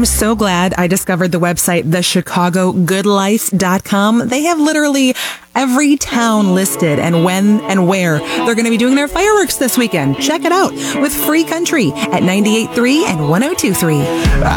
am so glad I discovered the website, thechicagogoodlife.com. They have literally every town listed and when and where they're going to be doing their fireworks this weekend. Check it out with Free Country at 98.3 and 102.3.